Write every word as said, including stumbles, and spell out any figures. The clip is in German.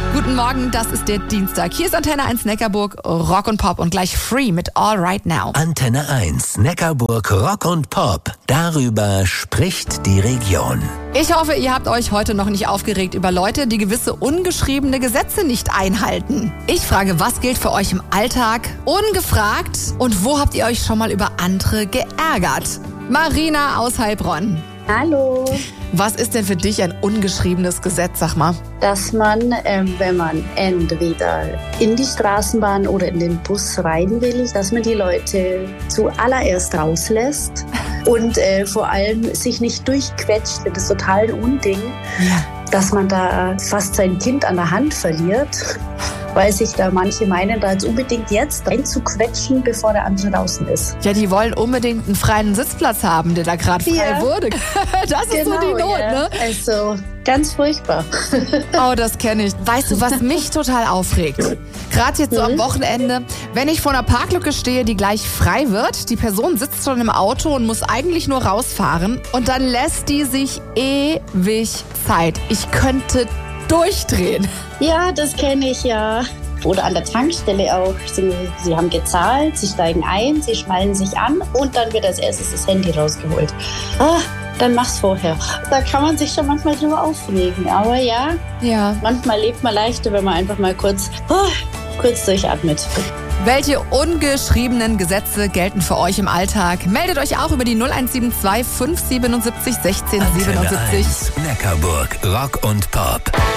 Guten Morgen, das ist der Dienstag. Hier ist Antenne eins Neckarburg, Rock und Pop und gleich Free mit All Right Now. Antenne eins Neckarburg, Rock und Pop. Darüber spricht die Region. Ich hoffe, ihr habt euch heute noch nicht aufgeregt über Leute, die gewisse ungeschriebene Gesetze nicht einhalten. Ich frage, was gilt für euch im Alltag ungefragt und wo habt ihr euch schon mal über andere geärgert? Marina aus Heilbronn. Hallo. Was ist denn für dich ein ungeschriebenes Gesetz, sag mal? Dass man, ähm, wenn man entweder in die Straßenbahn oder in den Bus rein will, dass man die Leute zuallererst rauslässt und äh, vor allem sich nicht durchquetscht. Das ist total ein Unding, Ja. dass man da fast sein Kind an der Hand verliert, weil sich da manche meinen, da jetzt unbedingt jetzt reinzuquetschen, bevor der andere draußen ist. Ja, die wollen unbedingt einen freien Sitzplatz haben, der da gerade frei Ja. wurde. Das ist so die Not, ja. ne? Also ganz furchtbar. Oh, das kenne ich. Weißt du, was mich total aufregt? Gerade jetzt so am Wochenende, wenn ich vor einer Parklücke stehe, die gleich frei wird, die Person sitzt schon im Auto und muss eigentlich nur rausfahren und dann lässt die sich ewig Zeit. Ich könnte durchdrehen. Ja, das kenne ich ja. Oder an der Tankstelle auch. Sie, sie haben gezahlt, sie steigen ein, sie schnallen sich an und dann wird als erstes das Handy rausgeholt. Ah, dann mach's vorher. Da kann man sich schon manchmal drüber aufregen. Aber ja, Ja. manchmal lebt man leichter, wenn man einfach mal kurz, ah, kurz durchatmet. Welche ungeschriebenen Gesetze gelten für euch im Alltag? Meldet euch auch über die null eins sieben zwei fünf sieben sieben sechzehn Antenne siebenundsiebzig. eins Neckarburg, Rock und Pop.